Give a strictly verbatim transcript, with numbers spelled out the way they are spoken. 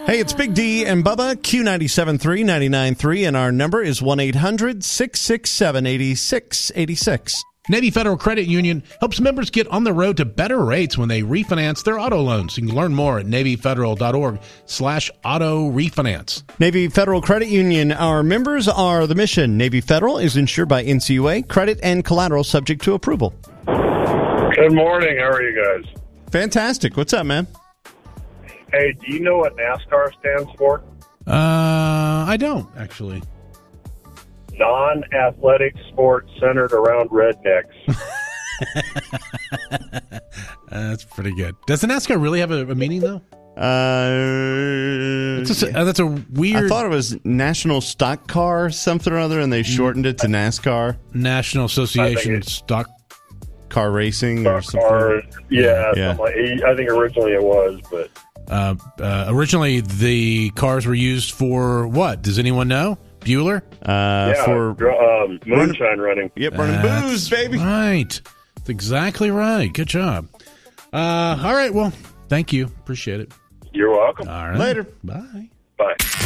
Hey, it's Big D and Bubba, Q ninety-seven point three, ninety-nine point three, and our number is one eight hundred six six seven eight six eight six. Navy Federal Credit Union helps members get on the road to better rates when they refinance their auto loans. You can learn more at NavyFederal.org slash auto refinance. Navy Federal Credit Union, our members are the mission. Navy Federal is insured by N C U A, credit and collateral subject to approval. Good morning. How are you guys? Fantastic. What's up, man? Hey, do you know what NASCAR stands for? Uh, I don't, actually. Non-athletic sport centered around rednecks. uh, that's pretty good. Does the NASCAR really have a, a meaning, though? Uh, that's, a, uh, that's a weird... I thought it was National Stock Car something or other, and they shortened it to NASCAR. National Association Stock Car Racing Stock or something. Car, yeah, yeah. something like, I think originally it was, but... Uh, uh, originally, the cars were used for what? Does anyone know? Bueller? Uh, yeah, for um, moonshine running. Yep, running That's booze, baby. Right. That's exactly right. Good job. Uh, all right, well, thank you. Appreciate it. You're welcome. All right. Later. Bye. Bye.